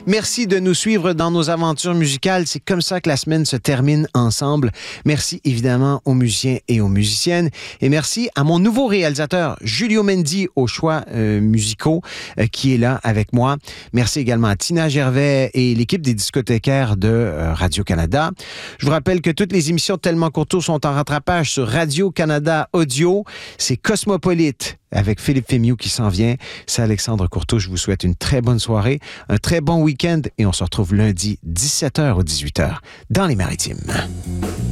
Merci de nous suivre dans nos aventures musicales. C'est comme ça que la semaine se termine ensemble. Merci évidemment aux musiciens et aux musiciennes. Et merci à mon nouveau réalisateur, Julio Mendy, aux choix musicaux, qui est là avec moi. Merci également à Tina Gervais et l'équipe des discothécaires de Radio-Canada. Je vous rappelle que toutes les émissions de Tellement Courtois sont en rattrapage sur Radio-Canada Audio. C'est Cosmopolite avec Philippe Fémieux qui s'en vient. C'est Alexandre Courteau. Je vous souhaite une très bonne soirée, un très bon week-end et on se retrouve lundi 17h ou 18h dans les Maritimes.